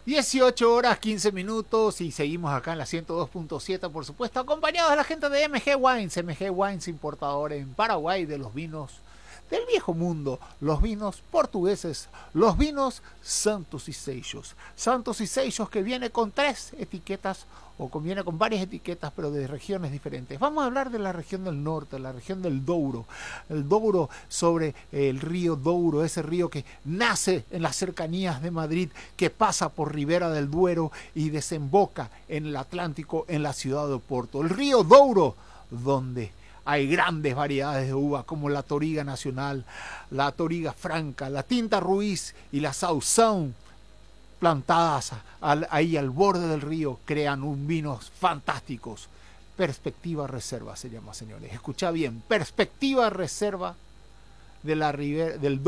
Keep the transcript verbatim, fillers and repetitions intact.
dieciocho horas quince minutos y seguimos acá en la ciento dos punto siete, por supuesto, acompañados de la gente de M G Wines. M G Wines, importador en Paraguay de los vinos del viejo mundo, los vinos portugueses, los vinos Santos y Seixos. Santos y Seixos, que viene con tres etiquetas o viene con varias etiquetas, pero de regiones diferentes. Vamos a hablar de la región del norte, la región del Douro. El Douro, sobre el río Douro, ese río que nace en las cercanías de Madrid, que pasa por Ribera del Duero y desemboca en el Atlántico, en la ciudad de Oporto. El río Douro, donde hay grandes variedades de uva como la Toriga Nacional, la Toriga Franca, la Tinta Ruiz y la Sauzón, plantadas al, ahí al borde del río, crean un vinos fantásticos. Perspectiva Reserva se llama, señores. Escucha bien, Perspectiva Reserva de la Ribera, del